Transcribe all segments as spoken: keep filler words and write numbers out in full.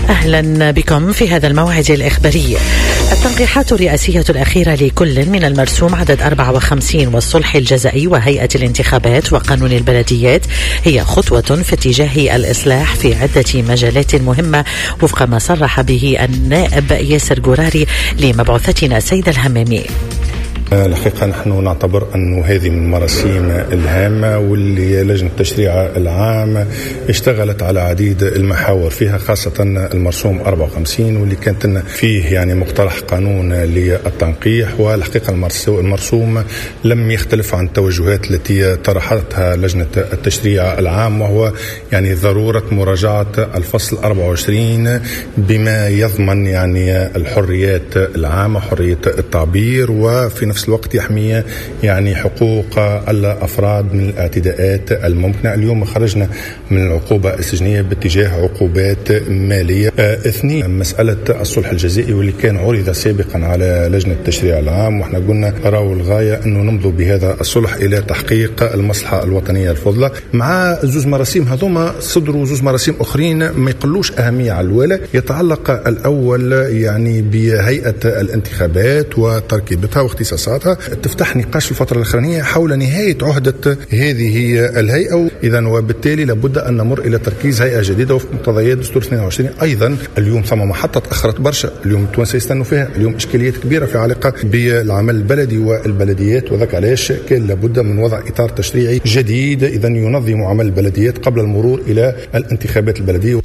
أهلا بكم في هذا الموعد الإخباري. التنقيحات الرئاسية الأخيرة لكل من المرسوم عدد أربعة وخمسين والصلح الجزائي وهيئة الانتخابات وقانون البلديات هي خطوة في اتجاه الإصلاح في عدة مجالات مهمة وفق ما صرح به النائب ياسر قراري لمبعوثتنا سيد الهمامي. الحقيقة نحن نعتبر أنه هذه من مراسيم الهامة واللي لجنة التشريع العام اشتغلت على عديد المحاور فيها، خاصة المرسوم أربعة وخمسين واللي كانت فيه يعني مقترح قانون للتنقيح. والحقيقة المرسوم لم يختلف عن التوجهات التي طرحتها لجنة التشريع العام، وهو يعني ضرورة مراجعة الفصل أربعة وعشرين بما يضمن يعني الحريات العامة، حرية التعبير، وفي نفس الوقت يحمي يعني حقوق الأفراد من الاعتداءات الممكنة. اليوم خرجنا من العقوبة السجنية باتجاه عقوبات مالية. اثنين، مسألة الصلح الجزائي واللي كان عرض سابقا على لجنة التشريع العام، واحنا قلنا راو الغاية أنه نمضوا بهذا الصلح إلى تحقيق المصلحة الوطنية الفضلى. مع زوز مراسيم هذوما صدروا زوز مراسيم أخرين ما يقلوش أهمية على الولا. يتعلق الأول يعني بهيئة الانتخابات وتركيبتها واختصاصاتها. تفتح نقاش الفترة الأخرانية حول نهاية عهدة هذه الهيئة، إذن وبالتالي لابد أن نمر إلى تركيز هيئة جديدة وفق مقتضيات دستور اثنين وعشرين. أيضا اليوم ثم محطة تأخرت برشا، اليوم التوانسة يستنوا فيها، اليوم إشكاليات كبيرة في علاقة بالعمل البلدي والبلديات، وذاك علاش كان لابد من وضع إطار تشريعي جديد إذن ينظم عمل البلديات قبل المرور إلى الانتخابات البلدية.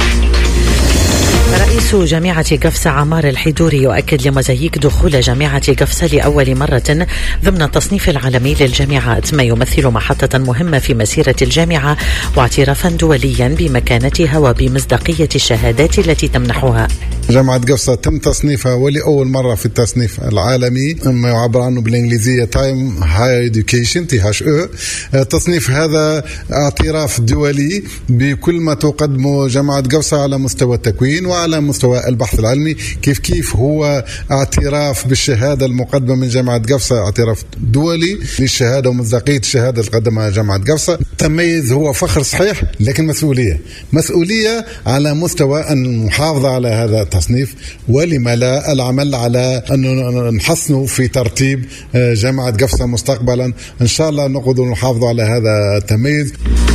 رئيس جامعة قفصة عمار الحيدوري يؤكد لمزاييك دخول جامعة قفصة لأول مرة ضمن التصنيف العالمي للجامعات، ما يمثل محطة مهمة في مسيرة الجامعة واعترافا دوليا بمكانتها وبمصداقية الشهادات التي تمنحها. جامعة قفصة تم تصنيفها ولأول مرة في التصنيف العالمي ما يعبر عنه بالإنجليزية تايم هاي إديوكيشن تي هاش او. التصنيف هذا اعتراف دولي بكل ما تقدمه جامعة قفصة على مستوى التكوين وعلى مستوى البحث العلمي. كيف كيف هو اعتراف بالشهادة المقدمة من جامعة قفصة، اعتراف دولي للشهادة ومصداقية الشهادة اللي قدمها جامعة قفصة. تميز هو فخر صحيح، لكن مسؤولية مسؤولية على مستوى المحافظة على هذا التصنيف، ولما لا العمل على أن نحسنه في ترتيب جامعة قفصة مستقبلا. إن شاء الله نقعد ونحافظ على هذا التميز.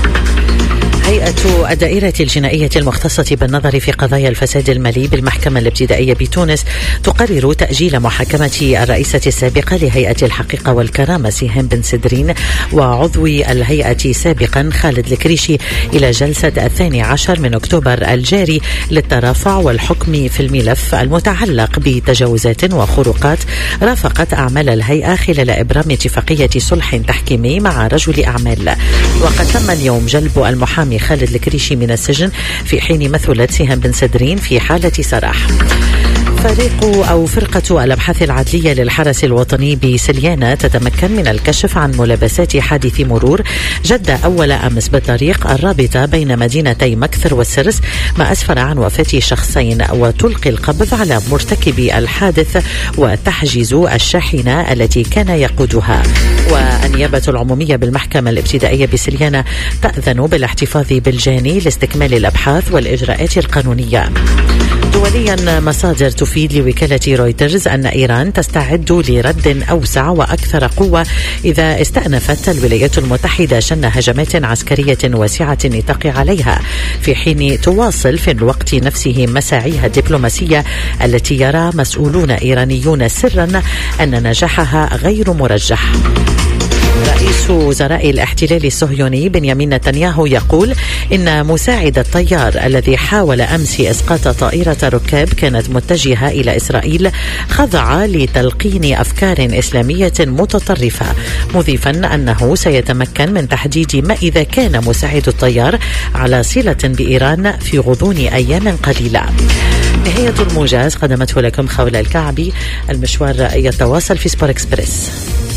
هيئة الدائرة الجنائية المختصة بالنظر في قضايا الفساد المالي بالمحكمة الابتدائية بتونس تقرر تأجيل محاكمة الرئيسة السابقة لهيئة الحقيقة والكرامة سهام بن سدرين وعضو الهيئة سابقا خالد الكريشي إلى جلسة الثاني عشر من أكتوبر الجاري للترافع والحكم في الملف المتعلق بتجاوزات وخروقات رافقت أعمال الهيئة خلال إبرام اتفاقية صلح تحكيمي مع رجل أعمال. وقد تم اليوم جلب المحامي خالد الكريشي من السجن في حين مثلت سهام بن سدرين في حالة سراح. فريق أو فرقة الأبحاث العدلية للحرس الوطني بسليانة تتمكن من الكشف عن ملابسات حادث مرور جد أول أمس بالطريق الرابطة بين مدينتي مكثر والسرس، ما أسفر عن وفاة شخصين وتلقي القبض على مرتكبي الحادث وتحجز الشاحنة التي كان يقودها. والنيابة العمومية بالمحكمة الابتدائية بسليانة تأذن بالاحتفاظ بالجاني لاستكمال الأبحاث والإجراءات القانونية. دوليا، مصادر تفيد لوكالة رويترز أن إيران تستعد لرد أوسع وأكثر قوة إذا استأنفت الولايات المتحدة شن هجمات عسكرية واسعة النطاق عليها، في حين تواصل في الوقت نفسه مساعيها الدبلوماسية التي يرى مسؤولون إيرانيون سرا أن نجاحها غير مرجح. رئيس وزراء الاحتلال الصهيوني بنيامين نتنياهو يقول إن مساعد الطيار الذي حاول أمس إسقاط طائرة ركاب كانت متجهة إلى إسرائيل خضع لتلقين أفكار إسلامية متطرفة، مضيفا أنه سيتمكن من تحديد ما إذا كان مساعد الطيار على صلة بإيران في غضون أيام قليلة. نهاية الموجز قدمته لكم خولة الكعبي. المشوار يتواصل في سبور إكسبريس.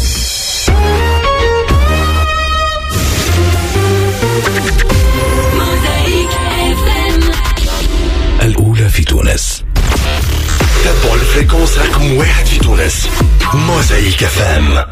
الأولى في تونس. تابعوا الفريكونس رقم واحد في تونس. موزايك اف ام.